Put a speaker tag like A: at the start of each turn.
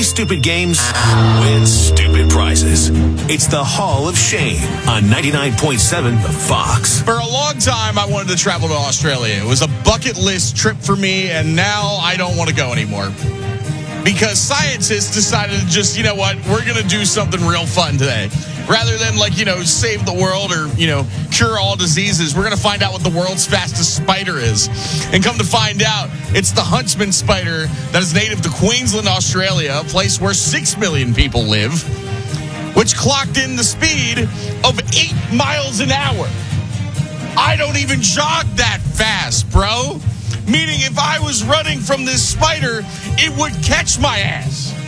A: Stupid games, win stupid prizes. It's the Hall of Shame on 99.7 The Fox.
B: For a long time, I wanted to travel to Australia. It was a bucket list trip for me, and now I don't want to go anymore. Because scientists decided to just, you know what, we're going to do something real fun today. Rather than, save the world or, cure all diseases, we're going to find out what the world's fastest spider is. And come to find out, it's the huntsman spider that is native to Queensland, Australia, a place where 6 million people live, which clocked in the speed of 8 miles an hour. I don't even jog that fast, bro. Meaning if I was running from this spider, it would catch my ass.